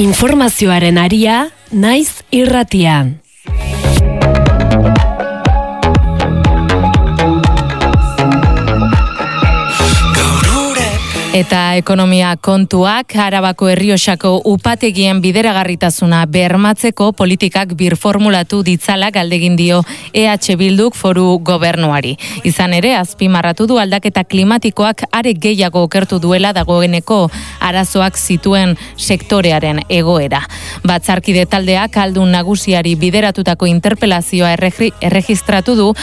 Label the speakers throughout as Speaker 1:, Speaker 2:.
Speaker 1: Informazioaren aria, naiz irratian. Eta ekonomia kontuak, Arabako Errioxako upategien bideragarritasuna bermatzeko politikak birformulatu ditzala galdegin dio EH Bilduk foru gobernuari. Izan ere, azpimarratu du aldaketa klimatikoak are gehiago okertu duela dagoeneko arazoak zituen sektorearen egoera. Batzarkide taldeak aldun nagusiari bideratutako interpelazioa erregistratu du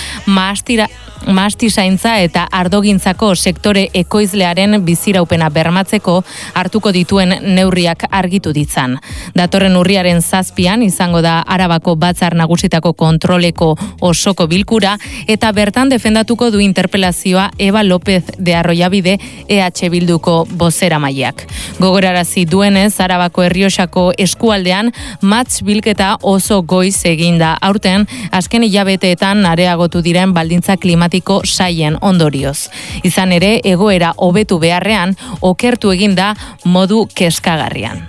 Speaker 1: mahastizaintza eta ardogintzako sektore ekoizlearen biziraupena bermatzeko hartuko dituen neurriak argitu ditzan. Datorren urriaren 7 izango da Arabako Batzar Nagusitako kontroleko osoko bilkura eta bertan defendatuko du interpelazioa Eva López de Arroyabide EH Bilduko bozeramaileak. Gogorarazi duenez, Arabako Errioxako eskualdean matz bilketa oso goiz eginda. Aurten, azken hilabeteetan areagotu diren baldintza klimatiko saien ondorioz. Izan ere, egoera hobetu beharrean, okertu eginda modu kezkagarrian.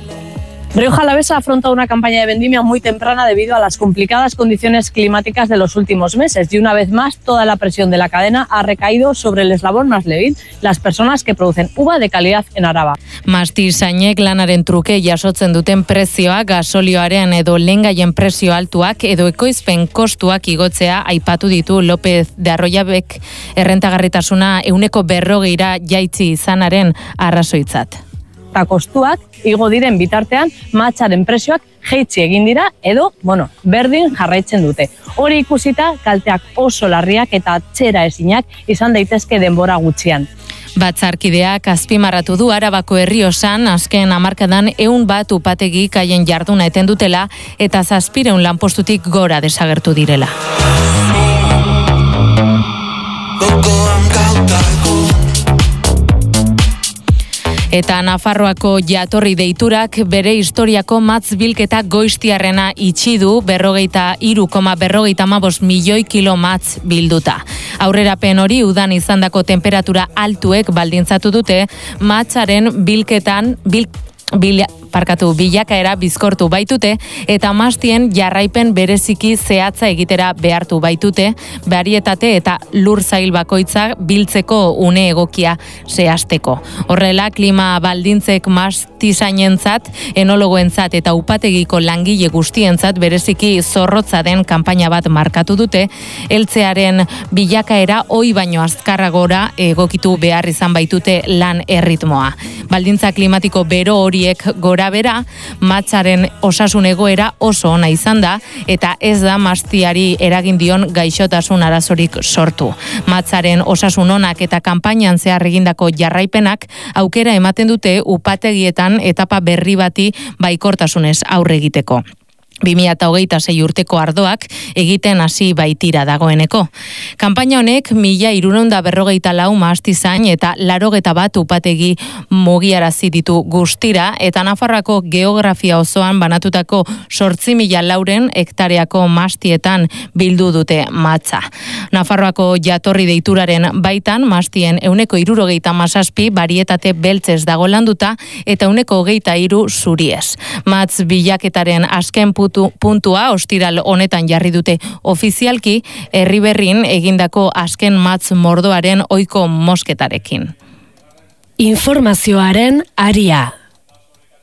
Speaker 2: Rioja Alavesa afronta una campaña de vendimia muy temprana debido a las complicadas condiciones climáticas de los últimos meses y una vez más toda la presión de la cadena ha recaído sobre el eslabón más débil, las personas que producen uva de calidad en Araba.
Speaker 1: Mahastizainek lanaren truke jasotzen duten prezioa, gasolioaren edo lehengaien prezio altuak edo ekoizpen kostuak igotzea aipatu ditu López de Arroyabek errentagarritasuna 40% jaitsi izanaren arrazoitzat.
Speaker 2: Eta kostuak igo diren bitartean matzaren prezioak jaitsi egin dira edo, berdin jarraitzen dute. Hori ikusita kalteak oso larriak eta atzera ezinak izan daitezke denbora gutxian.
Speaker 1: Batzarkideak azpimarratu du Arabako Errioxan azken hamarkadan 100 upategi haien jarduna eten dutela eta 700 lanpostutik gora desagertu direla. Eta Nafarroako jatorri deiturak bere historiako matz bilketa goiztiarrena itxi du 43,55 milioi kilo matz bilduta. Aurrerapen hori udan izandako temperatura altuek baldintzatu dute matzaren bilakaera bizkortu baitute eta mastien jarraipen bereziki zehatza egitera behartu baitute, barietate eta lur zail bakoitza biltzeko une egokia zehazteko. Horrela, klima baldintzek mastizainentzat, enologoentzat eta upategiko langile guztientzat bereziki zorrotza den kanpaina bat markatu dute, heltzearen bilakaera ohi baino azkarragora egokitu behar izan baitute lan erritmoa. Baldintza klimatiko bero horiek gora bera, matzaren osasun egoera oso ona izan da eta ez da mastiari eragin dion gaixotasun arazorik sortu. Matzaren osasun onak eta kanpainan zehar egindako jarraipenak aukera ematen dute upategietan etapa berri bati baikortasunez aurre egiteko. 2026 urteko ardoak egiten hasi baitira dagoeneko. Kanpaina honek 1.344 mahastizain eta 81 upategi mugiarazi ditu guztira eta Nafarroako geografia osoan banatutako 8.000 hektareako mastietan bildu dute matza. Nafarroako jatorri deituraren baitan mastien 177 barietate beltzez dago landuta eta 123 zuriez. Matz bilaketaren azken puntua ostiral honetan jarri dute ofizialki Herriberrin egindako azken matz mordoaren ohiko mosketarekin.
Speaker 3: Informazioaren aria.